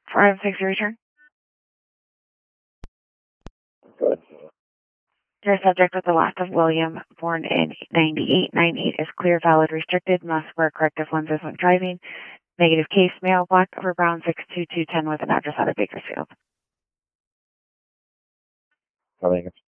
For item 6, your return. Good. Your subject with the last of William, born in 98. 98 is clear, valid, restricted, must wear corrective lenses when driving. Negative case, male, black, over brown, 62210 with an address out of Bakersfield. Coming.